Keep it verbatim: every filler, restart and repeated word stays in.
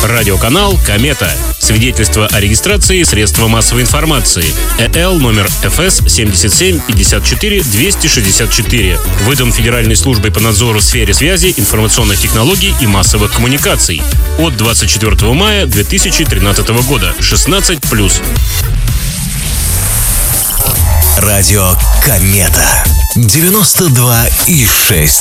Радиоканал «Комета». Свидетельство о регистрации средства массовой информации. ЭЛ номер эф эс семьдесят семь пятьдесят четыре двести шестьдесят четыре. Выдан Федеральной службой по надзору в сфере связи, информационных технологий и массовых коммуникаций. От двадцать четвёртого мая две тысячи тринадцатого года. шестнадцать плюс. Радио «Комета» девяносто два и шесть.